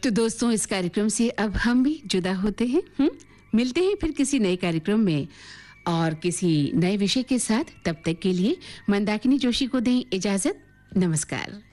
तो दोस्तों, इस कार्यक्रम से अब हम भी जुदा होते हैं। मिलते हैं फिर किसी नए कार्यक्रम में और किसी नए विषय के साथ। तब तक के लिए मंदाकिनी जोशी को दें इजाजत। नमस्कार।